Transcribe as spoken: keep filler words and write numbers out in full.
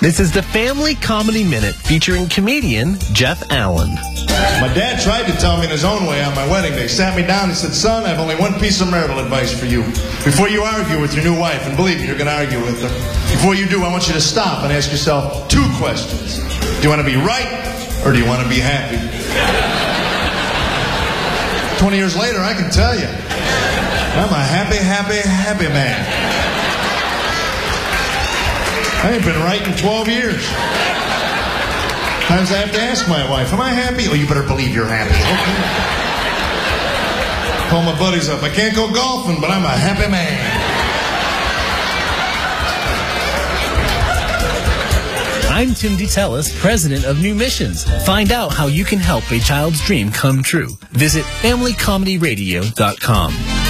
This is the Family Comedy Minute featuring comedian Jeff Allen. My dad tried to tell me in his own way on my wedding day. He sat me down and said, son, I have only one piece of marital advice for you. Before you argue with your new wife, and believe me, you're going to argue with her, before you do, I want you to stop and ask yourself two questions. Do you want to be right, or do you want to be happy? Twenty years later, I can tell you, I'm a happy, happy, happy man. I ain't been right in twelve years. Times I have to ask my wife, am I happy? Oh, you better believe you're happy. Okay. Call my buddies up. I can't go golfing, but I'm a happy man. I'm Tim DeTellis, president of New Missions. Find out how you can help a child's dream come true. Visit family comedy radio dot com.